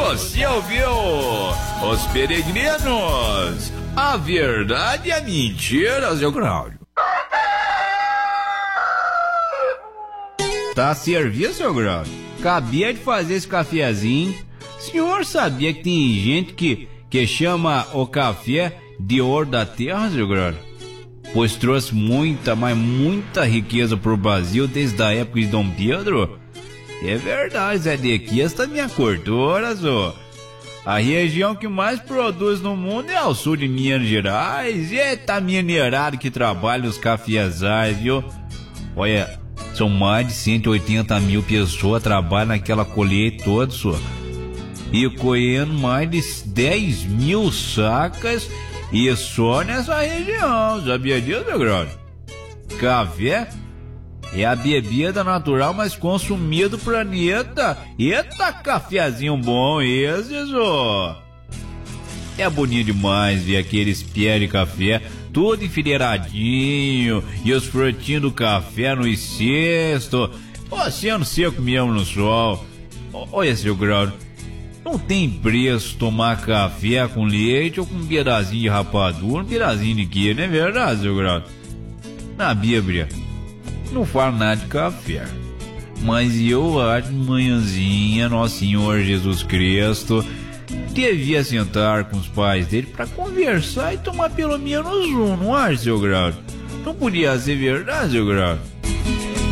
Você ouviu Os Peregrinos? A verdade é mentira, seu Cláudio. Tá a serviço, seu Cláudio? Acabei de fazer esse cafezinho. O senhor sabia que tem gente que chama o café de ouro da terra, seu Cláudio? Pois trouxe muita, mas muita riqueza pro Brasil desde a época de Dom Pedro. É verdade, Zé de que esta minha cultura, só. A região que mais produz no mundo é o sul de Minas Gerais. E tá minerado que trabalha os cafezais, viu? Olha, são mais de 180 mil pessoas que trabalham naquela colheita toda, só. E colhendo mais de 10 mil sacas e só nessa região. Sabia disso, meu grande? Café é a bebida natural mais consumida do planeta. Eita, cafezinho bom esse, ó. É bonito demais ver aqueles pés de café tudo enfileiradinho e os frutinhos do café no cesto, sendo seco mesmo no sol. Olha, seu grau, não tem preço tomar café com leite ou com um pedacinho de rapadura, um pedacinho de queijo, não é verdade, seu grau? Na Bíblia não fala nada de café, mas eu acho que manhãzinha Nosso Senhor Jesus Cristo devia sentar com os pais dele para conversar e tomar pelo menos um, não acha, seu Grau? Não podia ser verdade, seu Grau?